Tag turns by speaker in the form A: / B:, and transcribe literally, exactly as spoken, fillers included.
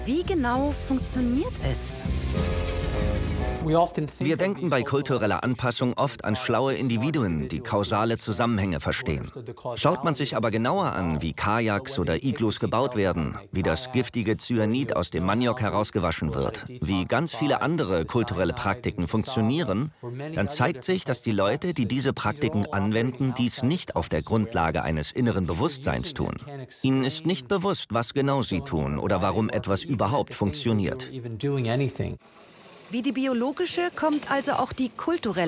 A: Wie genau funktioniert es?
B: Wir denken bei kultureller Anpassung oft an schlaue Individuen, die kausale Zusammenhänge verstehen. Schaut man sich aber genauer an, wie Kajaks oder Iglus gebaut werden, wie das giftige Cyanid aus dem Maniok herausgewaschen wird, wie ganz viele andere kulturelle Praktiken funktionieren, dann zeigt sich, dass die Leute, die diese Praktiken anwenden, dies nicht auf der Grundlage eines inneren Bewusstseins tun. Ihnen ist nicht bewusst, was genau sie tun oder warum etwas überhaupt funktioniert.
A: Wie die biologische kommt also auch die kulturelle